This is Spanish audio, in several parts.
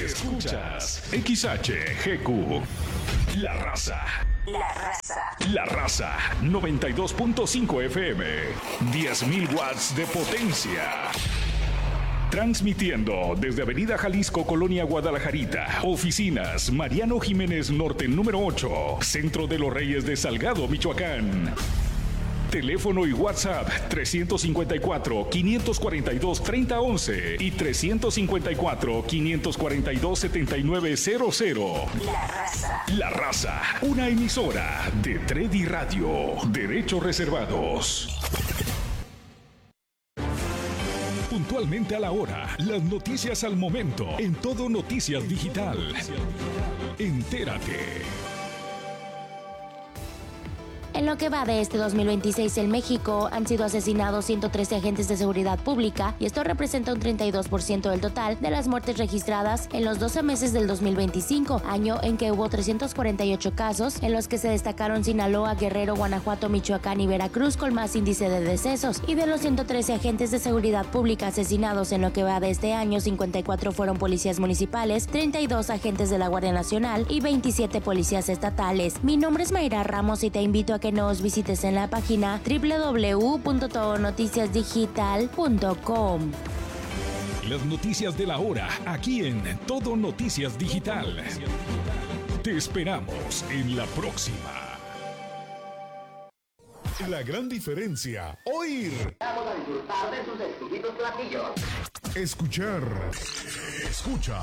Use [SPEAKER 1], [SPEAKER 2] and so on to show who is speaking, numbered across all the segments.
[SPEAKER 1] Escuchas XHGQ. La Raza.
[SPEAKER 2] La Raza.
[SPEAKER 1] La Raza 92.5 FM. 10.000 watts de potencia. Transmitiendo desde Avenida Jalisco, Colonia Guadalajarita. Oficinas Mariano Jiménez Norte número 8. Centro de los Reyes de Salgado, Michoacán. Teléfono y WhatsApp 354-542-3011 y 354-542-7900.
[SPEAKER 2] La Raza.
[SPEAKER 1] La Raza, una emisora de Tredi Radio. Derechos reservados. Puntualmente a la hora, las noticias al momento, en Todo Noticias Digital. Entérate.
[SPEAKER 3] En lo que va de este 2026 en México, han sido asesinados 113 agentes de seguridad pública y esto representa un 32% del total de las muertes registradas en los 12 meses del 2025, año en que hubo 348 casos, en los que se destacaron Sinaloa, Guerrero, Guanajuato, Michoacán y Veracruz con más índice de decesos. Y de los 113 agentes de seguridad pública asesinados en lo que va de este año, 54 fueron policías municipales, 32 agentes de la Guardia Nacional y 27 policías estatales. Mi nombre es Mayra Ramos y te invito a que nos visites en la página www.todonoticiasdigital.com.
[SPEAKER 1] Las noticias de la hora, aquí en Todo Noticias Digital. Te esperamos en la próxima. La gran diferencia, oír.
[SPEAKER 4] Vamos a disfrutar de sus exquisitos platillos.
[SPEAKER 1] Escuchar. Escucha.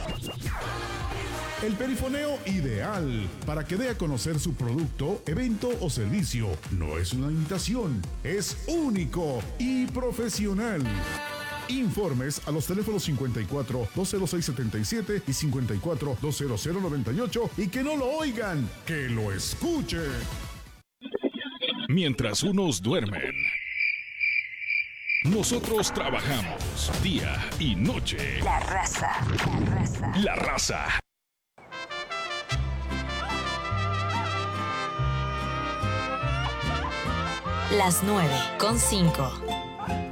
[SPEAKER 1] El perifoneo ideal para que dé a conocer su producto, evento o servicio. No es una imitación, es único y profesional. Informes a los teléfonos 54-206-77 y 54-200-98 y que no lo oigan, que lo escuchen. Mientras unos duermen, nosotros trabajamos día y noche.
[SPEAKER 2] La Raza. La Raza.
[SPEAKER 1] La Raza.
[SPEAKER 2] Las 9:05.